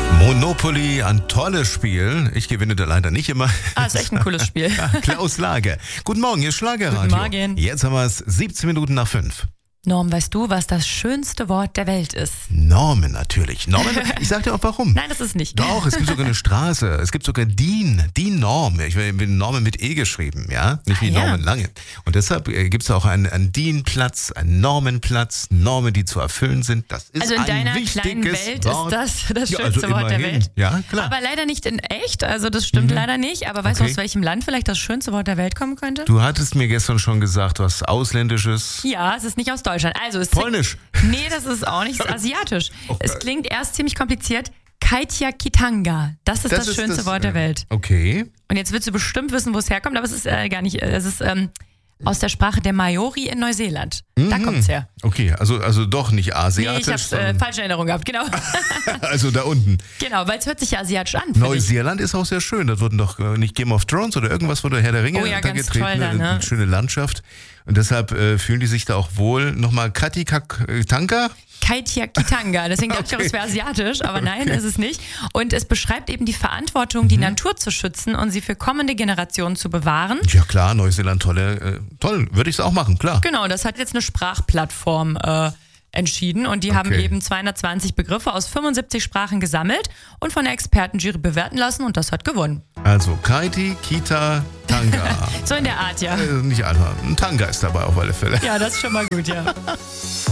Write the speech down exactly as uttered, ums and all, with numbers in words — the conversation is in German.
Monopoly, ein tolles Spiel. Ich gewinne da leider nicht immer. Ah, ist echt ein cooles Spiel. Klaus Lage. Guten Morgen, hier ist Schlagerradio. Guten Morgen. Jetzt haben wir es siebzehn Minuten nach fünf. Norm, weißt du, was das schönste Wort der Welt ist? Normen natürlich. Normen, ich sag dir auch warum. Nein, das ist nicht. Doch, es gibt sogar eine Straße. Es gibt sogar DIN, DIN-Norm. Ich bin Normen mit E geschrieben, ja? Nicht wie Ah, ja. Normen Lange. Und deshalb äh, gibt es auch einen, einen DIN-Platz, einen Normenplatz, Normen, die zu erfüllen sind. Das ist Also in ein deiner wichtiges kleinen Welt Wort. ist das das Ja, schönste also Wort der immerhin. Welt. Ja, klar. Aber leider nicht in echt, also das stimmt Mhm. leider nicht. Aber weißt du, Okay. aus welchem Land vielleicht das schönste Wort der Welt kommen könnte? Du hattest mir gestern schon gesagt, was Ausländisches. Ja, es ist nicht aus Deutschland. Also es Polnisch. Nee, das ist auch nicht asiatisch. Oh, Es geil. klingt erst ziemlich kompliziert. Kaitiakitanga. Das ist das, ist schönste das, Wort der äh, Welt. Okay. Und jetzt willst du bestimmt wissen, wo es herkommt, aber es ist äh, gar nicht. äh, Es ist ähm, aus der Sprache der Maori in Neuseeland. Da Mhm. kommt's her. Okay, also, also doch nicht Nee, asiatisch, ich habe äh, sondern falsche Erinnerung gehabt. Genau, also da unten. genau, weil es hört sich ja asiatisch an. finde ich. Neuseeland ist auch sehr schön. Das wurden doch äh, nicht Game of Thrones oder irgendwas wurde Herr der Ringe Oh ja, da ganz getreten. toll da, ne? Eine schöne Landschaft. Und deshalb äh, fühlen die sich da auch wohl. Nochmal Kaitiakitanga. Kaitiakitanga. Deswegen dachte ich auch, es wäre asiatisch, aber nein, ist es nicht. Und es beschreibt eben die Verantwortung, die Natur zu schützen und sie für kommende Generationen zu bewahren. Ja klar, Neuseeland, tolle, äh, toll, würde ich es auch machen, klar. Genau, das hat jetzt eine Sprachplattform äh, entschieden und die haben Okay. eben zweihundertzwanzig Begriffe aus fünfundsiebzig Sprachen gesammelt und von der Expertenjury bewerten lassen und das hat gewonnen. Also Kaiti, Kita, Tanga. So in der Art, ja. äh, nicht einfach, ein Tanga ist dabei auf alle Fälle. Ja, das ist schon mal gut, ja.